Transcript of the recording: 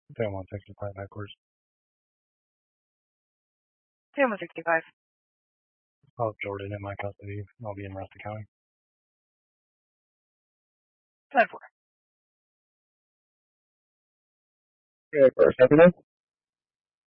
10 165 backwards. 10 165. I'll have Jordan in my custody. I'll be in Rusty County. 10 4. Okay, first, everything?